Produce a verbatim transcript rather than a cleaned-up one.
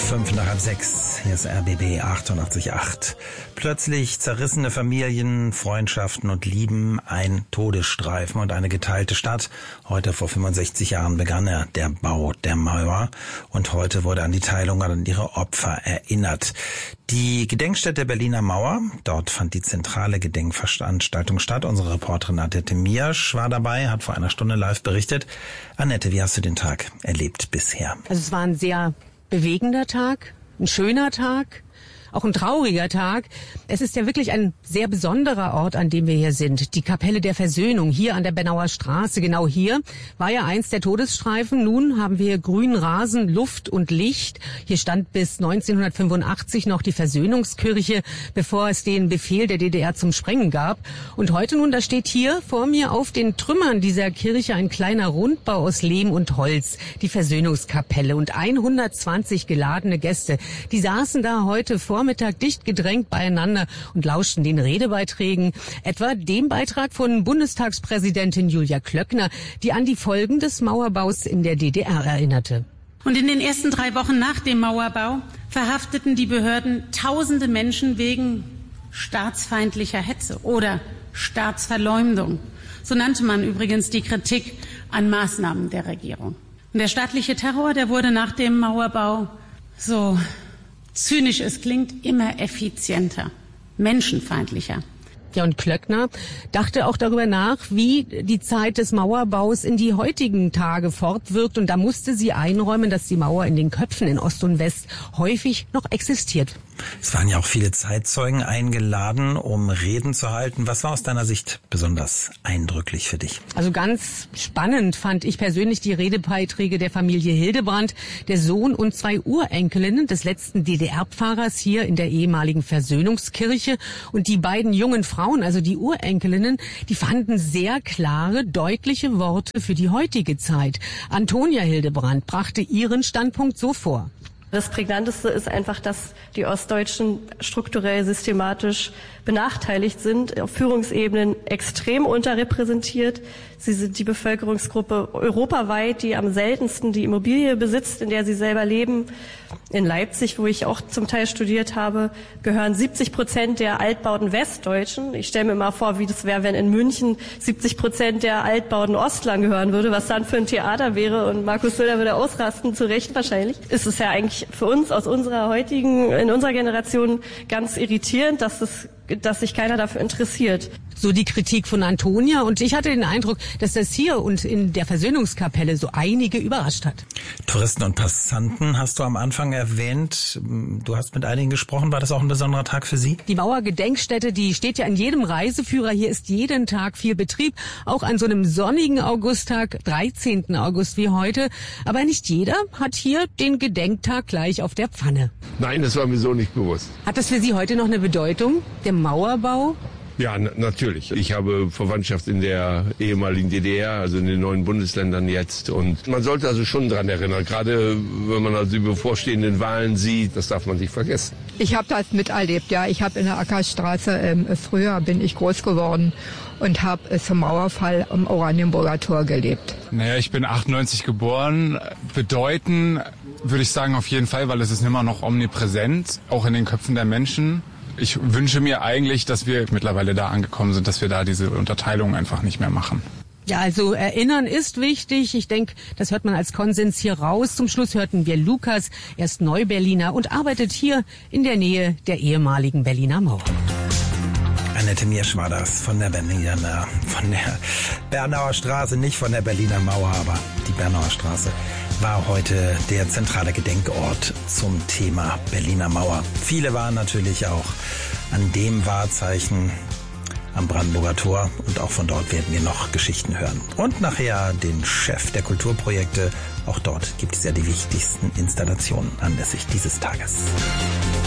Fünf nach halb sechs, hier ist R B B achtundachtzig Komma acht. Plötzlich zerrissene Familien, Freundschaften und Lieben, ein Todesstreifen und eine geteilte Stadt. Heute vor fünfundsechzig Jahren begann er, der Bau der Mauer, und heute wurde an die Teilung und an ihre Opfer erinnert. Die Gedenkstätte Berliner Mauer, dort fand die zentrale Gedenkveranstaltung statt. Unsere Reporterin Annette Miersch war dabei, hat vor einer Stunde live berichtet. Annette, wie hast du den Tag erlebt bisher? Also es war ein sehr bewegender Tag, ein schöner Tag, auch ein trauriger Tag. Es ist ja wirklich ein sehr besonderer Ort, an dem wir hier sind. Die Kapelle der Versöhnung hier an der Bernauer Straße. Genau hier war ja einst der Todesstreifen. Nun haben wir grünen Rasen, Luft und Licht. Hier stand bis neunzehnhundertfünfundachtzig noch die Versöhnungskirche, bevor es den Befehl der D D R zum Sprengen gab. Und heute nun, da steht hier vor mir auf den Trümmern dieser Kirche ein kleiner Rundbau aus Lehm und Holz, die Versöhnungskapelle. Und hundertzwanzig geladene Gäste, die saßen da heute Vormittag dicht gedrängt beieinander und lauschten den Redebeiträgen, etwa dem Beitrag von Bundestagspräsidentin Julia Klöckner, die an die Folgen des Mauerbaus in der D D R erinnerte. Und in den ersten drei Wochen nach dem Mauerbau verhafteten die Behörden tausende Menschen wegen staatsfeindlicher Hetze oder Staatsverleumdung. So nannte man übrigens die Kritik an Maßnahmen der Regierung. Und der staatliche Terror, der wurde nach dem Mauerbau, so zynisch es klingt, immer effizienter, menschenfeindlicher. Ja, und Klöckner dachte auch darüber nach, wie die Zeit des Mauerbaus in die heutigen Tage fortwirkt. Und da musste sie einräumen, dass die Mauer in den Köpfen in Ost und West häufig noch existiert. Es waren ja auch viele Zeitzeugen eingeladen, um Reden zu halten. Was war aus deiner Sicht besonders eindrücklich für dich? Also ganz spannend fand ich persönlich die Redebeiträge der Familie Hildebrand, der Sohn und zwei Urenkelinnen des letzten D D R-Pfarrers hier in der ehemaligen Versöhnungskirche. Und die beiden jungen Frauen, also die Urenkelinnen, die fanden sehr klare, deutliche Worte für die heutige Zeit. Antonia Hildebrand brachte ihren Standpunkt so vor. Das Prägnanteste ist einfach, dass die Ostdeutschen strukturell systematisch benachteiligt sind, auf Führungsebenen extrem unterrepräsentiert. Sie sind die Bevölkerungsgruppe europaweit, die am seltensten die Immobilie besitzt, in der sie selber leben. In Leipzig, wo ich auch zum Teil studiert habe, gehören siebzig Prozent der Altbauten Westdeutschen. Ich stelle mir mal vor, wie das wäre, wenn in München siebzig Prozent der Altbauten Ostlern gehören würde, was dann für ein Theater wäre, und Markus Söder würde ausrasten, zu Recht wahrscheinlich. Ist es ja eigentlich für uns aus unserer heutigen, in unserer Generation ganz irritierend, dass das dass sich keiner dafür interessiert. So die Kritik von Antonia, und ich hatte den Eindruck, dass das hier und in der Versöhnungskapelle so einige überrascht hat. Touristen und Passanten hast du am Anfang erwähnt. Du hast mit einigen gesprochen. War das auch ein besonderer Tag für Sie? Die Mauergedenkstätte, die steht ja in jedem Reiseführer. Hier ist jeden Tag viel Betrieb, auch an so einem sonnigen Augusttag, dreizehnten August wie heute. Aber nicht jeder hat hier den Gedenktag gleich auf der Pfanne. Nein, das war mir so nicht bewusst. Hat das für Sie heute noch eine Bedeutung, der Mauerbau? Ja, n- natürlich. Ich habe Verwandtschaft in der ehemaligen D D R, also in den neuen Bundesländern jetzt. Und man sollte also schon dran erinnern, gerade wenn man also die bevorstehenden Wahlen sieht, das darf man nicht vergessen. Ich habe das miterlebt, ja. Ich habe in der Ackerstraße, ähm, früher bin ich groß geworden und habe äh, zum Mauerfall am Oranienburger Tor gelebt. Naja, ich bin achtundneunzig geboren. Bedeuten würde ich sagen auf jeden Fall, weil es ist immer noch omnipräsent, auch in den Köpfen der Menschen. Ich wünsche mir eigentlich, dass wir mittlerweile da angekommen sind, dass wir da diese Unterteilung einfach nicht mehr machen. Ja, also erinnern ist wichtig. Ich denke, das hört man als Konsens hier raus. Zum Schluss hörten wir Lukas, er ist Neuberliner und arbeitet hier in der Nähe der ehemaligen Berliner Mauer. Annette Miersch war das von der Berliner, von der Bernauer Straße, nicht von der Berliner Mauer, aber die Bernauer Straße war heute der zentrale Gedenkort zum Thema Berliner Mauer. Viele waren natürlich auch an dem Wahrzeichen am Brandenburger Tor, und auch von dort werden wir noch Geschichten hören. Und nachher den Chef der Kulturprojekte, auch dort gibt es ja die wichtigsten Installationen anlässlich dieses Tages.